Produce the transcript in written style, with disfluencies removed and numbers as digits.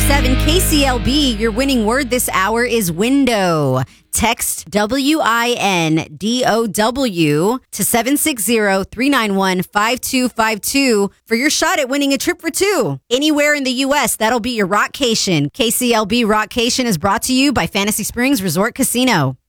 107 KCLB. Your winning word this hour is window. Text WINDOW to 760-391-5252 for your shot at winning a trip for two. Anywhere in the U.S., that'll be your Rockcation. KCLB Rockcation is brought to you by Fantasy Springs Resort Casino.